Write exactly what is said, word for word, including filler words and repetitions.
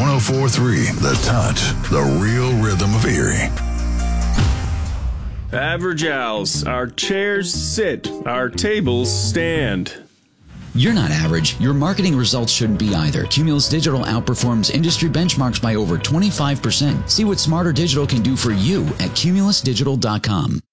one oh four point three The Touch, the real rhythm of Erie. Average Al's. Our chairs sit, our tables stand. You're not average. Your marketing results shouldn't be either. Cumulus Digital outperforms industry benchmarks by over twenty-five percent. See what Smarter Digital can do for you at cumulus digital dot com.